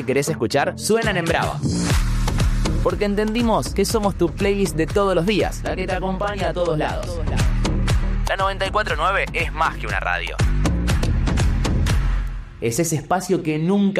querés escuchar suenan en Brava. Porque entendimos que somos tu playlist de todos los días, la que te acompaña a todos lados. La 94.9 es más que una radio. Es ese espacio que nunca